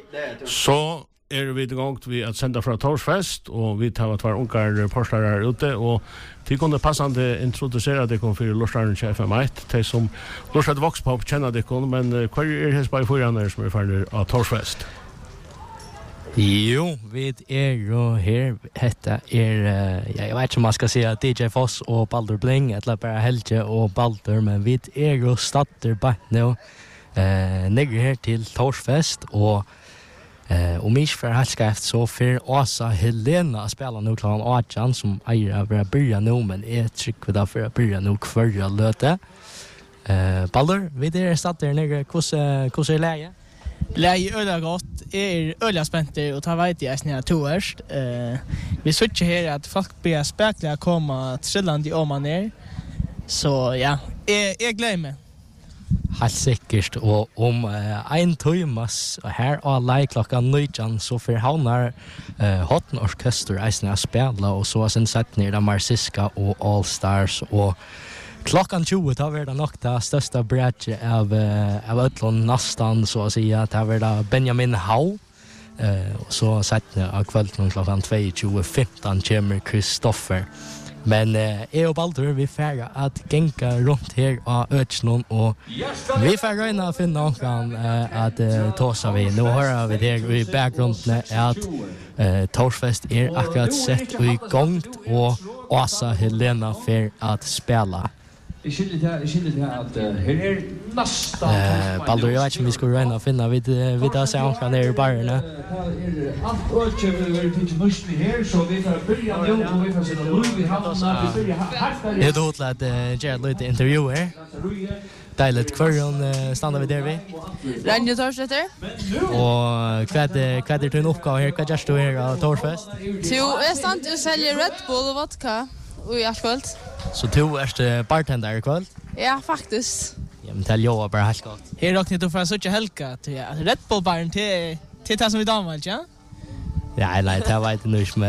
Så vi igång vi att sända från Torsfest och vi tar att vara ungar postare ute och till kunde passande introducera det kom för Lorsan FM1 till som Lorsan Voxpop känner det kon men kvar är det bara förarna som är färdiga av Torsfest. Jo, vi ju här hetta jag vet inte om man ska säga DJ Foss och Baldur Bling eller bara Helge och Baldur men vi ju startar bara nu negger här till Torsfest och mig för halskaft så för Åsa Helena spelar nu klart Arjan som äger av börja nu men är tryck för att börja nu kvar löte. Baldur, vi startar negger hur är läget? Läge öliga gott, öliga spänt och ta vet jag snära tourst. Vi söker här att folk börjar spekla komma trillande om man är. Så ja, jag glömmer. Helt säkert och om en timas här och like klockan 19 så för havnar Hotn Orkester isna spela och så sen sett ner där Marsiska och All Stars och klockan 20 tar vi det nog det största bridge av Ötlund nästan så att säga att det är Benjamin Hau och så sett ner kvällen klockan 22:15 kommer Kristoffer. Men och Baldur vi färga att gänka runt här av Ötsnon och vi färga in att finna någon att tåsa vi. Nu hör vi det i bakgrunden att Torsfest akkurat sett igång och Åsa Helena för att spela. Jag skiljer det att här nästan Baldur, jag vet inte om vi ska röna och finna vid där soundkan ner i barerna. Allt ökar vi till musten här så vi får börja nu och vi får se Louis Hamna vi börjar Jag då att göra lite intervjuer. Dejligt kvar stannar vi där vi. Ranje Torsvetter. Och kvad du en uppgave här, vad gör du här av Torsfest? Jag stannar och säljer Red Bull och vodka och alkohol. Så du är bartender ikväll? Ja, faktiskt. Ja, men tell jag bara helt gott. Här råknar du för att söka helka till Red Bull baren till det som vi damer, ja? Ja, nej, det var inte nöjs med